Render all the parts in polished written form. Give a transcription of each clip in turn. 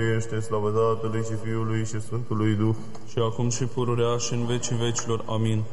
Este slavă Tatălui și Fiului și Sfântului Duh. Și acum și pururea și în vecii vecilor. Amin.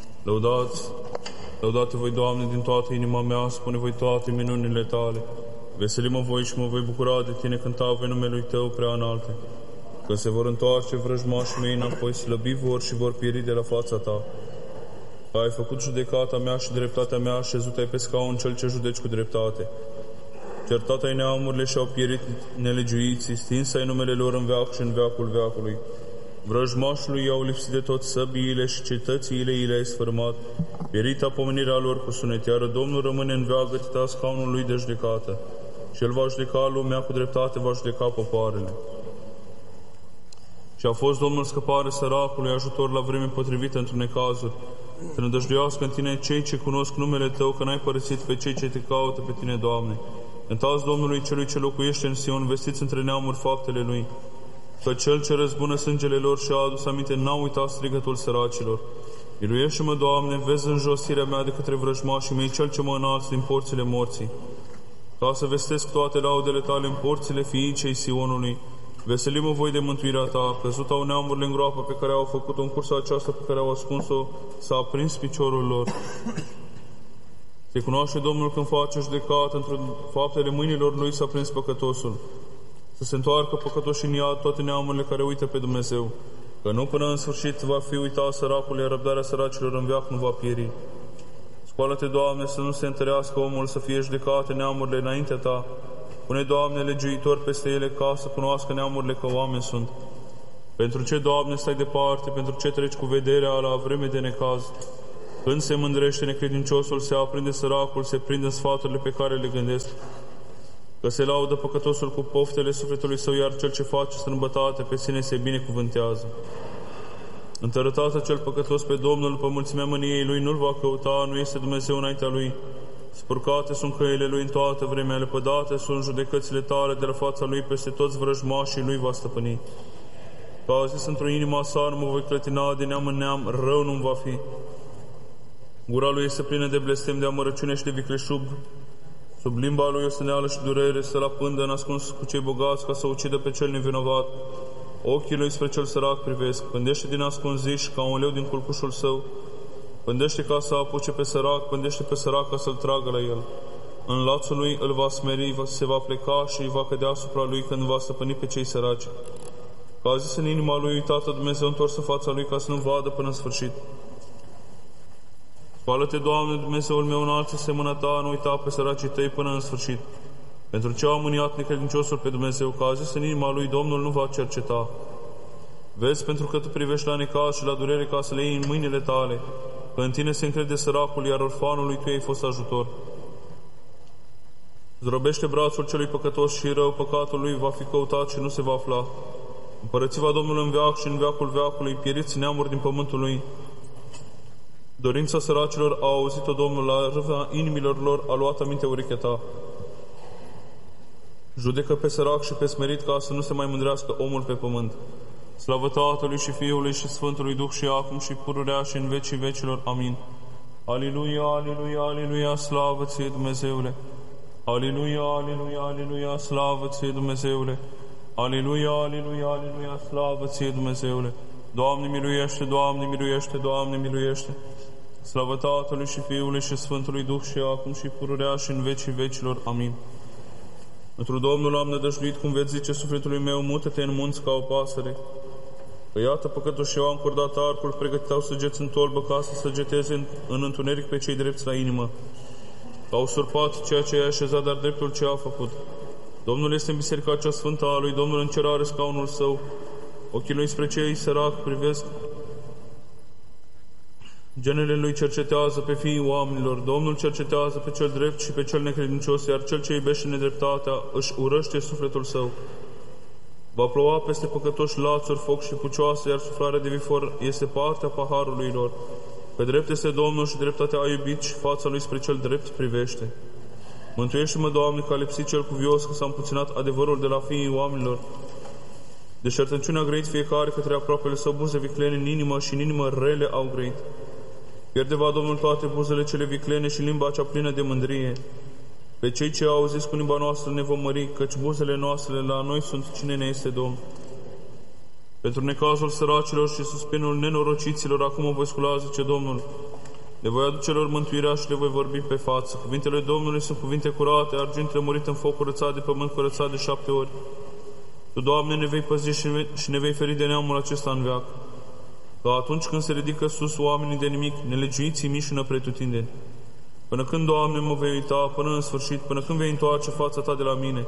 Lăudate voi, Doamne, din toată inima mea, spune voi toate minunile Tale. Veselim-mă voi și mă voi bucura de Tine, cânta voi numele Tău prea înalte. Când se vor întoarce vrăjmașii mei înapoi, slăbi vor și vor pieri de la fața Ta. Că ai făcut judecata mea și dreptatea mea, șezut ai pe scaun cel ce judeci cu dreptate. Certat ai neamurile și au pierit nelegiuiții, stins ai numele lor în veac și în veacul veacului. Vrăjmașului i-au lipsit de tot săbiile și cetățile i le-ai sfârmat. Pierita pomenirea lor cu sunet, iar Domnul rămâne în veac gătita scaunul lui de judecată. Și El va judeca lumea cu dreptate, va judeca popoarele. Și a fost Domnul scăpare săracului, ajutor la vreme potrivită într-un necazuri. Să nădăjduiască în Tine cei ce cunosc numele Tău, că n-ai părăsit pe cei ce Te caută pe Tine, Doamne. Cântați Domnului celui ce locuiește în Sion, vestiți între neamuri faptele Lui. Că Cel ce răzbună sângele lor și a adus aminte, n-a uitat strigătul săracilor. Miluiește-mă, Doamne, vezi înjosirea mea de către vrăjmașii mei, Cel ce mă înalți din porțile morții. Ca să vestesc toate laudele Tale în porțile fiicei Sionului. Veselim-mă voi de mântuirea Ta, căzut au neamurile în groapă pe care au făcut-o, în cursa aceasta pe care au ascuns-o, s-a aprins piciorul lor. Se cunoaște Domnul când face judecată, într-un faptele mâinilor Lui s-a prins păcătosul. Să se întoarcă păcătoși în iad toate neamurile care uită pe Dumnezeu, că nu până în sfârșit va fi uitat săracul, iar răbdarea săracilor în veac nu va pieri. Scoală-te, Doamne, să nu se întărească omul, să fie judecate neamurile înaintea Ta. Pune, Doamne, legiuitor peste ele, ca să cunoască neamurile că oameni sunt. Pentru ce, Doamne, stai departe, pentru ce treci cu vederea la vreme de necaz? Când se mândrește necredinciosul, se aprinde săracul, se prinde în sfaturile pe care le gândesc. Că se laudă păcătosul cu poftele sufletului său, iar cel ce face strâmbătate pe sine se binecuvântează. Întărătată cel păcătos pe Domnul, pe mulțimea mâniei lui nu-l va căuta, nu este Dumnezeu înaintea lui. Spurcate sunt căile lui în toată vremea, lepădate sunt judecățile Tale de la fața lui, peste toți vrăjmașii lui va stăpâni. Că a zis într-o inima sa, nu mă voi clătina, de neam în neam, rău nu-mi va fi. Gura lui este plină de blestem, de amărăciune și de vicleșug. Sub limba lui o stâneală și durere, să la pândă în ascuns cu cei bogați, ca să ucidă pe cel nevinovat. Ochii lui spre cel sărac privesc, pândește din ascunziș ca un leu din culcușul său. Pândește ca să apuce pe sărac, pândește pe sărac ca să-l tragă la el. În lațul lui îl va smeri, se va pleca și va cădea asupra lui când va stăpâni pe cei săraci. Că a zis în inima lui, uitată Dumnezeu, întorsă fața lui ca să nu vadă până în sfârșit. Scoală-te, Doamne, Dumnezeul meu, înalță-se mâna Ta, nu uita pe săracii Tăi până în sfârșit. Pentru ce a mâniat necredinciosul pe Dumnezeu, că a zis în inima lui, Domnul nu va cerceta. Vezi, pentru că Tu privești la necaz și la durere, ca să le iei în mâinile Tale, că în Tine se încrede săracul, iar orfanului Tu ai fost ajutor. Zdrobește brațul celui păcătos și rău, păcatul lui va fi căutat și nu se va afla. Împărăți-va Domnul în veac și în veacul veacului, pieriți neamuri din pământul lui. Dorința săracilor a auzit-o Domnul, la râvna inimilor lor a luat aminte urechea Ta. Judecă pe sărac și pe smerit, ca să nu se mai mândrească omul pe pământ. Slavă Tatălui și Fiului și Sfântului Duh și acum și pururea și în vecii vecilor. Amin. Aliluia, aliluia, aliluia, slavă Ție, Dumnezeule! Aliluia, aliluia, aliluia, slavă Ție, Dumnezeule! Aliluia, aliluia, aliluia, slavă Ție, Dumnezeule! Doamne miluiește, Doamne miluiește, Doamne miluiește! Slavă Tatălui și Fiului și Sfântului Duh și acum și pururea și în vecii vecilor. Amin. Într-un Domnul am nădăjduit, cum veți zice sufletului meu, mută-te în munți ca o pasăre. Că iată păcătoși au încordat arcul, pregătitau săgeți în tolbă ca să săgeteze în întuneric pe cei drepți la inimă. Că au surpat ceea ce i-a așezat, dar dreptul ce a făcut. Domnul este în biserica cea sfântă a lui, Domnul în cer are scaunul său. Ochii lui spre cei sărac privesc. Genele lui cercetează pe fiii oamenilor. Domnul cercetează pe cel drept și pe cel necredincios, iar cel ce iubește nedreptatea își urăște sufletul său. Va ploua peste păcătoși lațuri, foc și pucioase, iar suflarea de vifor este partea paharului lor. Pe drept este Domnul și dreptatea a iubit și fața lui spre cel drept privește. Mântuiește-mă, Doamne, că a lipsit cel cuvios, că s-a împuținat adevărul de la fiii oamenilor. Deșertăciunea a grăit fiecare către aproapele său, buze viclene în inimă și în inimă rele au grăit. Pierde va Domnul toate buzele cele viclene și limba cea plină de mândrie. Pe cei ce au zis cu limba noastră ne vom mări, căci buzele noastre la noi sunt cine ne este Domn. Pentru necazul săracilor și suspinul nenorociților, acum o voi scula, zice Domnul. Le voi aduce lor mântuirea și le voi vorbi pe față. Cuvintele Domnului sunt cuvinte curate, argint lămurit în foc, curățat de pământ, curățat de 7 ori. Tu, Doamne, ne vei păzi și ne vei feri de neamul acesta în veac. Că atunci când se ridică sus oamenii de nimic, nelegiuiții mișună pretutindeni. Până când, Doamne, mă vei uita, până în sfârșit, până când vei întoarce fața Ta de la mine?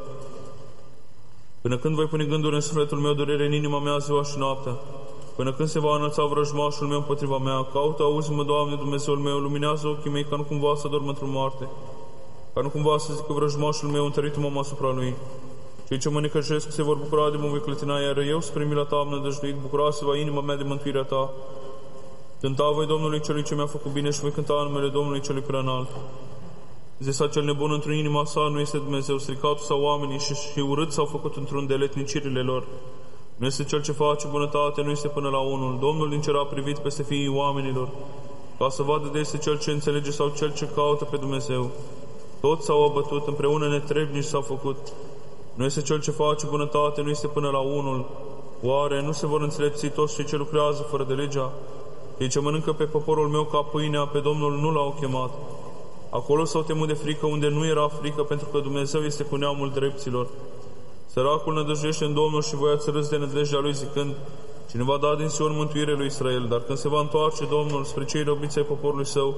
Până când voi pune gânduri în sufletul meu, durere în inima mea ziua și noaptea? Până când se va înălța vrăjmașul meu împotriva mea? Caută, auzi-mă, Doamne, Dumnezeul meu, luminează ochii mei, ca nu cumva să dorm într-o moarte, ca nu cumva să zică vrăjmașul meu, întăritu-mă asupra lui. Cei ce mă necăjesc se vor bucura de mă voi clătina, iar eu spre mila Ta am nădăjduit, bucura-se-va inima mea de mântuirea Ta. Cânta voi Domnului celui ce mi-a făcut bine și voi cânta în numele Domnului celui prea înalt. Zisa cel nebun într-o inima sa, nu este Dumnezeu, stricatul sau oamenii și urât s-au făcut într-un deletnicirile lor. Nu este cel ce face bunătate, nu este până la unul. Domnul din cer a privit peste fiii oamenilor, ca să vadă de este cel ce înțelege sau cel ce caută pe Dumnezeu. Toți s-au abătut, împreună netrebnici s-au făcut. Nu este cel ce face bunătate, nu este până la unul. Oare nu se vor înțelepți toți cei ce lucrează fără de legea? Cei ce mănâncă pe poporul meu ca pâinea, pe Domnul nu l-au chemat. Acolo s-au temut de frică unde nu era frică, pentru că Dumnezeu este cu neamul drepților. Săracul nădăjduiește în Domnul și voi ați râs de nădejdea lui, zicând: cine va da din Sion mântuire lui Israel? Dar când se va întoarce Domnul spre cei robiți ai poporului său,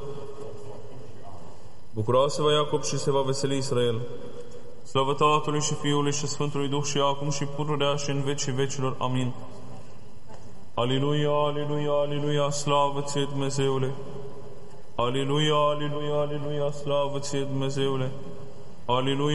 bucura-se-va Iacob și se va veseli Israel. Slavă Tatălui și Fiului și Sfântului Duh și acum și pururea și în vecii vecilor. Amin. Aliluia, aliluia, aliluia, slavă ție, Dumnezeule! Aliluia, aliluia, aliluia, slavă ție, Dumnezeule! Aliluia!